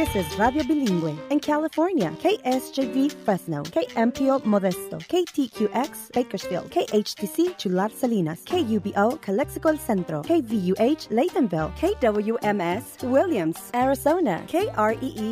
This is Radio Bilingüe. In California, KSJV Fresno, KMPO Modesto, KTQX Bakersfield, KHTC Chular Salinas, KUBO Calexico El Centro, KVUH Laytonville, KWMS Williams, Arizona, KREE